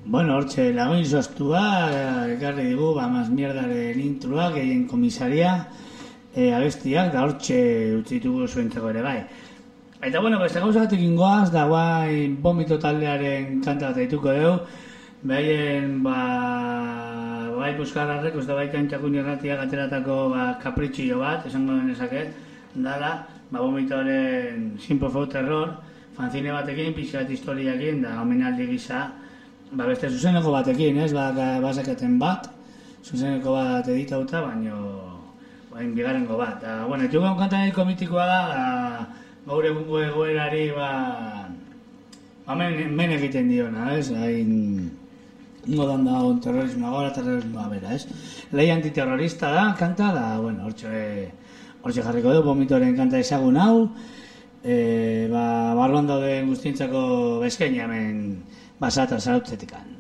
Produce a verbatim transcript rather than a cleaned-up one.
Bueno, hortxe lagoin sostua, ekarri digu, ba, mas mierdaren introak, egin komisaria, e, abestiak, da hortxe utzitugu zuentzeko ere bai. Eta, bueno, beste gauzagatik ingoaz, da guai Vomito taldearen kanta bat dituko dugu, behaien, ba, bai Puskarrarrek, uste bai kantzakun irratiak ateratako ba, kapritxillo bat, esango denezaket, dala, ba, Vomitoren Simple for Terror, fanzine batekin, pixat historiakin, da omenaldi gisa, ba, beste zuzeneko batekin, ez, ba, bazekaten bat, zuzeneko bat editauta, baino, bain bigarengo bat. Da, bueno, etxugan kantan nahiko mitikoa da, da, gaur egungo egoerari, ba, ba men, men egiten diona, ez, hain, modan da on terrorismoa, gora terrorismoa bera, ez. Lei antiterrorista da, kanta, da, bueno, hortxe, hortxe jarriko du, Vomitoren kanta ezagun hau, e, ba, barruan dauden guztientzako bezkeina hemen, basata zarautzetik.